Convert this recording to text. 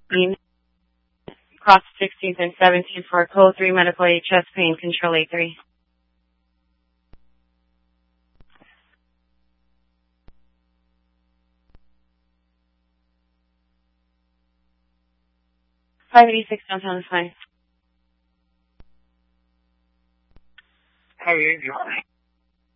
Cross 16th and 17th for code 3 medical aid chest pain control 83. $586 downtown is fine. How are you doing?